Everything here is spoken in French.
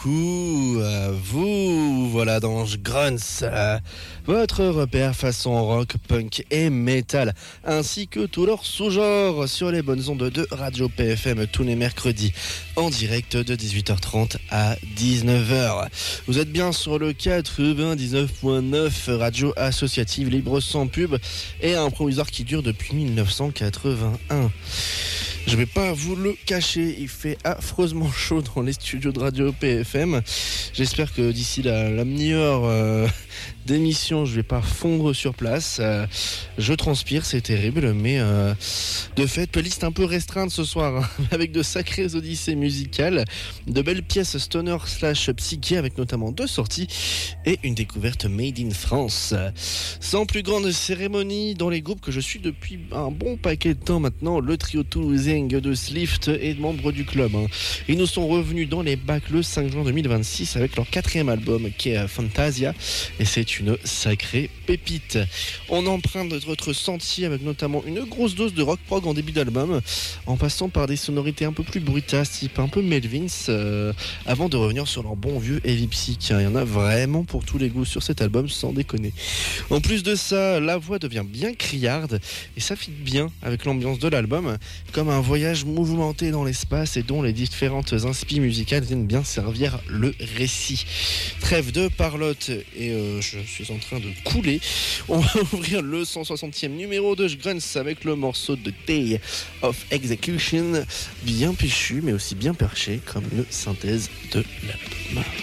coucou à vous, voilà dans Grunts, votre repère façon rock, punk et metal, ainsi que tous leurs sous-genres sur les bonnes ondes de Radio PFM tous les mercredis, en direct de 18h30 à 19h. Vous êtes bien sur le 99.9, radio associative libre sans pub et un provisoire qui dure depuis 1981. Je vais pas vous le cacher, il fait affreusement chaud dans les studios de Radio PFM. J'espère que d'ici la meilleure d'émission, je vais pas fondre sur place. Je transpire, c'est terrible, mais de fait, playlist un peu restreinte ce soir, hein, avec de sacrées odyssées musicales, de belles pièces stoner / psyché, avec notamment 2 sorties et une découverte made in France. Sans plus grande cérémonie, dans les groupes que je suis depuis un bon paquet de temps maintenant, le trio toulousain de Slift est membre du club. Hein. Ils nous sont revenus dans les bacs le 5 juin 2026 avec leur 4e album qui est Fantasia, et c'est une sacrée pépite. On emprunte notre sentier avec notamment une grosse dose de rock prog en début d'album, en passant par des sonorités un peu plus brutasses, type un peu Melvins, avant de revenir sur leur bon vieux heavy psych. Il y en a vraiment pour tous les goûts sur cet album, sans déconner. En plus de ça, la voix devient bien criarde et ça fit bien avec l'ambiance de l'album, comme un voyage mouvementé dans l'espace et dont les différentes inspi musicales viennent bien servir le récit. Trêve de parlotte et je suis en train de couler. On va ouvrir le 160e numéro de Grunts avec le morceau de Day of Execution, bien péchu mais aussi bien perché comme une synthèse de l'album.